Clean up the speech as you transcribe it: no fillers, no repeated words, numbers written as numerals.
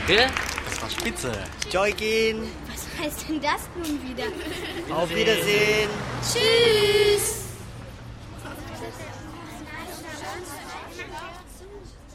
Bitte? Das war spitze. Joikin. Was heißt denn das nun wieder? Auf Wiedersehen. Tschüss.